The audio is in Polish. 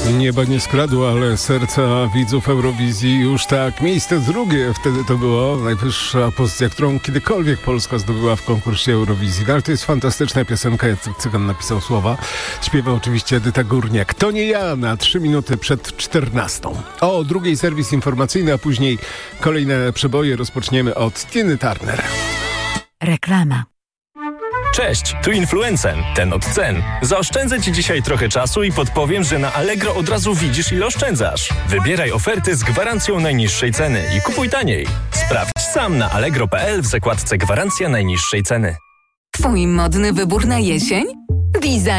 Nieba nie skradło, ale serca widzów Eurowizji już tak. Miejsce drugie wtedy to było najwyższa pozycja, którą kiedykolwiek Polska zdobyła w konkursie Eurowizji. No, ale to jest fantastyczna piosenka, Jacek Cygan napisał słowa. Śpiewa oczywiście Edyta Górniak. To nie ja na 3 minuty przed 14. O drugiej serwis informacyjny, a później kolejne przeboje. Rozpoczniemy od Tiny Turner. Reklama. Cześć, tu Influencen, ten od cen. Zaoszczędzę Ci dzisiaj trochę czasu i podpowiem, że na Allegro od razu widzisz, ile oszczędzasz. Wybieraj oferty z gwarancją najniższej ceny i kupuj taniej. Sprawdź sam na allegro.pl w zakładce gwarancja najniższej ceny. Twój modny wybór na jesień? Design